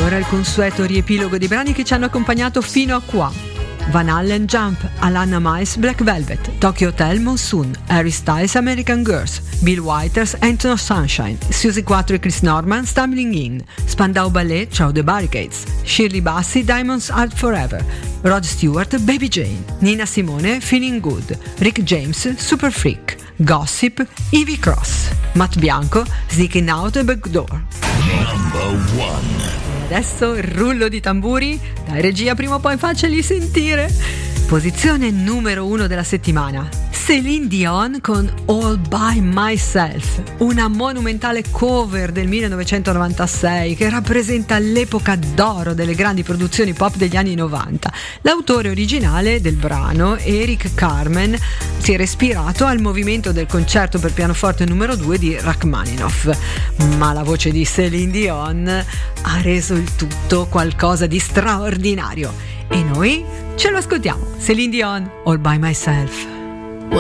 ora il consueto riepilogo dei brani che ci hanno accompagnato fino a qua. Van Halen Jump, Alana Miles Black Velvet, Tokyo Hotel Monsoon, Harry Styles American Girls, Bill Withers Ain't No Sunshine, Suzy 4 e Chris Norman Stumbling In, Spandau Ballet Ciao The Barricades, Shirley Bassey Diamonds Are Forever, Rod Stewart Baby Jane, Nina Simone Feeling Good, Rick James Super Freak, Gossip Ivy Cross, Matt Bianco Sneaking Out the Back Door. Number one. Adesso il rullo di tamburi, dai regia, prima o poi facceli sentire. Posizione numero 1 della settimana, Céline Dion con All By Myself, una monumentale cover del 1996 che rappresenta l'epoca d'oro delle grandi produzioni pop degli anni 90. L'autore originale del brano, Eric Carmen, si era ispirato al movimento del concerto per pianoforte numero 2 di Rachmaninoff, ma la voce di Céline Dion ha reso il tutto qualcosa di straordinario e noi ce lo ascoltiamo. Céline Dion, All By Myself.